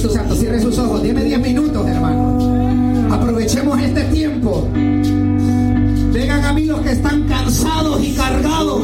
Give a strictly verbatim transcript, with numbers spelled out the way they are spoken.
Espíritu Santo, cierre sus ojos. Deme diez minutos, hermano. Aprovechemos este tiempo. Vengan a mí los que están cansados y cargados.